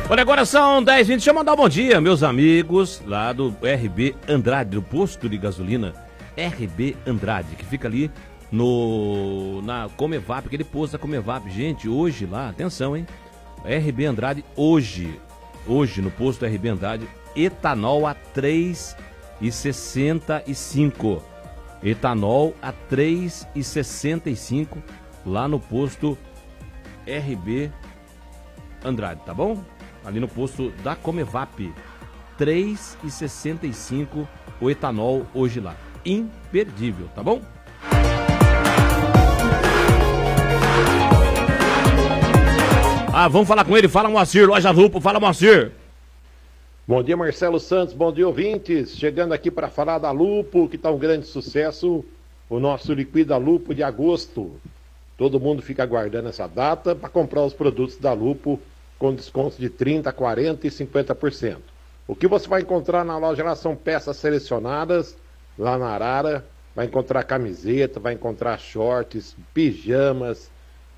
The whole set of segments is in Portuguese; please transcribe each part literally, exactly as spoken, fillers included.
Olha, agora são dez e vinte. Deixa eu mandar um bom dia, meus amigos lá do R B Andrade, do posto de gasolina R B Andrade, que fica ali no na Comevap, aquele posto da Comevap. Gente, hoje lá, atenção, hein? R B Andrade, hoje, hoje no posto R B Andrade, etanol a três reais e sessenta e cinco. Etanol a três reais e sessenta e cinco lá no posto R B Andrade, tá bom? Ali no posto da Comevap, três reais e sessenta e cinco o etanol hoje lá. Imperdível, tá bom? Ah, vamos falar com ele. Fala, Moacir, Loja Lupo. Fala, Moacir. Bom dia, Marcelo Santos. Bom dia, ouvintes. Chegando aqui para falar da Lupo, que está um grande sucesso. O nosso Liquida Lupo de agosto. Todo mundo fica aguardando essa data para comprar os produtos da Lupo com descontos de trinta por cento, quarenta por cento e cinquenta por cento. O que você vai encontrar na loja lá são peças selecionadas, lá na Arara. Vai encontrar camiseta, vai encontrar shorts, pijamas,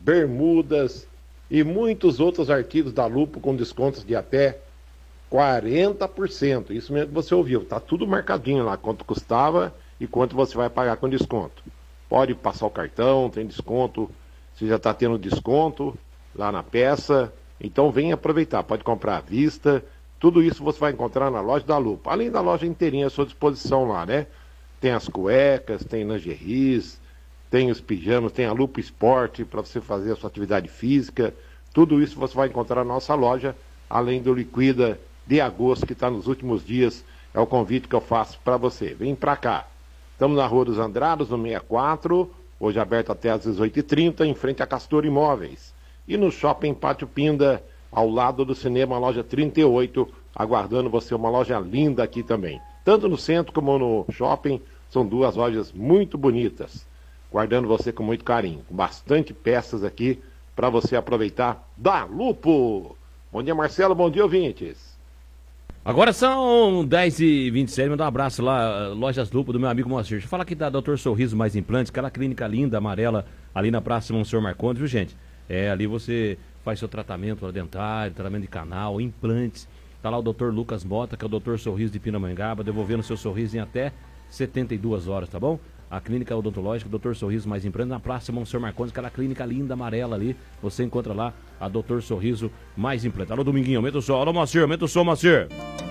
bermudas e muitos outros artigos da Lupo com descontos de até quarenta por cento. Isso mesmo que você ouviu. Tá tudo marcadinho lá, quanto custava e quanto você vai pagar com desconto. Pode passar o cartão, tem desconto. Você já está tendo desconto lá na peça. Então vem aproveitar, pode comprar à vista. Tudo isso você vai encontrar na loja da Lupo. Além da loja inteirinha à sua disposição lá, né? Tem as cuecas, tem lingeries, tem os pijamas, tem a Lupo Esporte para você fazer a sua atividade física. Tudo isso você vai encontrar na nossa loja, além do Liquida de agosto que está nos últimos dias. É o convite que eu faço para você. Vem para cá. Estamos na Rua dos Andrados, no sessenta e quatro, hoje aberto até às dezoito e trinta, em frente a Castor Imóveis. E no Shopping Pátio Pinda, ao lado do cinema, loja trinta e oito, aguardando você, uma loja linda aqui também. Tanto no centro como no shopping, são duas lojas muito bonitas, guardando você com muito carinho, com bastante peças aqui para você aproveitar da Lupo. Bom dia, Marcelo, bom dia, ouvintes. Agora são dez e vinte e sete, mandar um abraço lá, Lojas Lupo, do meu amigo Moacir. Deixa eu falar aqui da doutor Sorriso Mais Implantes, aquela clínica linda, amarela, ali na Praça Monsenhor Marcondes, viu, gente? É, ali você faz seu tratamento dentário, tratamento de canal, implantes. Tá lá o doutor Lucas Mota, que é o doutor Sorriso de Pindamonhangaba, devolvendo seu sorriso em até setenta e duas horas, tá bom? A clínica odontológica doutor Sorriso Mais Implantes, na Praça Monsenhor Marcondes, aquela clínica linda, amarela ali. Você encontra lá a doutor Sorriso Mais Implantes. Alô, Dominguinho, aumenta o som. Alô, Moacir, aumenta o som, Moacir.